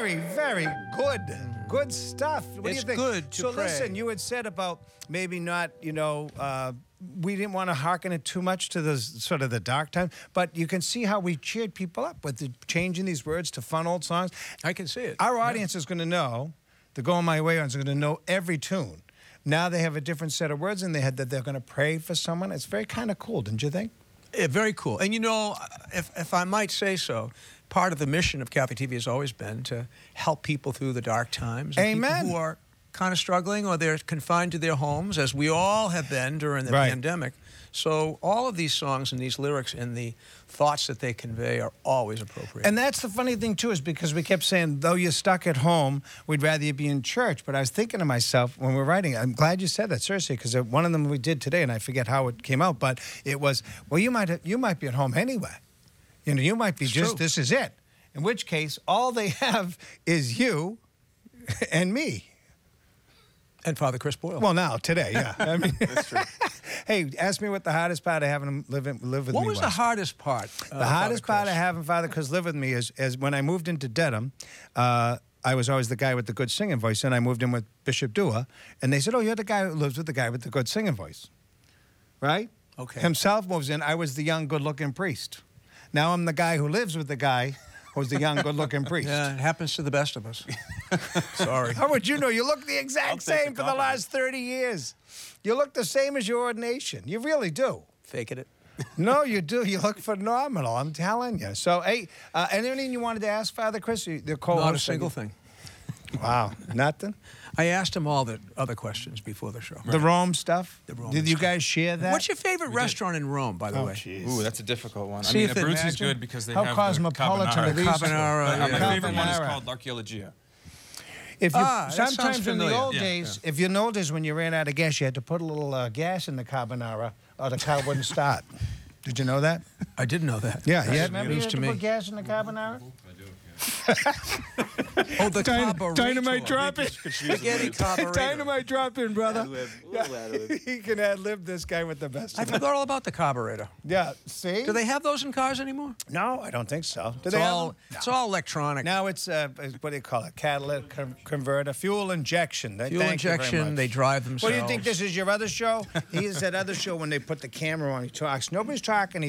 Very, very good. Good stuff. What do you It's think? good to So pray. listen, you had said about maybe not, we didn't want to hearken it too much to the sort of the dark time, but you can see how we cheered people up with changing these words to fun old songs. I can see it. Our audience is going to know, the Going My Way ones are going to know every tune. Now they have a different set of words in their head that they're going to pray for someone. It's very kind of cool, didn't you think? Yeah, very cool. And if I might say so, part of the mission of Catholic TV has always been to help people through the dark times. And Amen. people who are kind of struggling or they're confined to their homes, as we all have been during the Right. pandemic. So all of these songs and these lyrics and the thoughts that they convey are always appropriate. And that's the funny thing, too, is because we kept saying, though you're stuck at home, we'd rather you be in church. But I was thinking to myself when we're writing, I'm glad you said that, seriously, because one of them we did today, and I forget how it came out, but it was, well, you might be at home anyway. You might be True. this is it. In which case, all they have is you and me. And Father Chris Boyle. Well, now, today, yeah. I mean, That's true. hey, ask me what the hardest part of having him live with what me was the hardest part? The hardest part of having Father Chris live with me is when I moved into Dedham, I was always the guy with the good singing voice, and I moved in with Bishop Dua, and they said, oh, you're the guy who lives with the guy with the good singing voice, right? Okay. Himself moves in. I was the young, good-looking priest. Now I'm the guy who lives with the guy who's the young, good-looking priest. Yeah, it happens to the best of us. Sorry. How would you know? You look the I'll exact take same the for the compliment. last 30 years. You look the same as your ordination. You really do. Faking it. No, you do. You look phenomenal. I'm telling you. So, hey, anything you wanted to ask Father Chris? The co-host? Not a single thing. Wow, nothing. I asked him all the other questions before the show. The Rome stuff. The Rome Did you stuff. guys share that? What's your favorite restaurant in Rome, by the Oh, way? jeez. Ooh, that's a difficult one. See I mean, if it- Abruzzi's Imagine good because they how have cosmopolitan the it is. Carbonara, But yeah. my favorite one is Carbonara. called L'Archeologia. If you, that sounds sometimes in the familiar. old Yeah, days, if you noticed when you ran out of gas, you had to put a little gas in the carbonara, or the car wouldn't start. Did you know that? I didn't know that. Yeah, That's remember you news had to to me. put gas in the carbonara? Oh, the carburetor. Dynamite drop in. Spaghetti carburetor. Dynamite drop in, brother. Little He can ad-lib this guy with the best. I of them. forgot all about the carburetor. Yeah, see? Do they have those in cars anymore? No, I don't think so. Do It's they have all, them? it's all electronic. Now it's, what do you call it? Catalytic converter, fuel injection. Fuel Thank you very injection, much. they drive themselves. What do you think this is, your other show? He is that other show when they put the camera on, he talks. Nobody's talking.